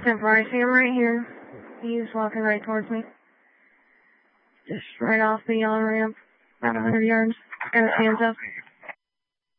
10-4, I see him right here. He's walking right towards me. Just right off the yellow ramp. About 100 yards. Got his hands up.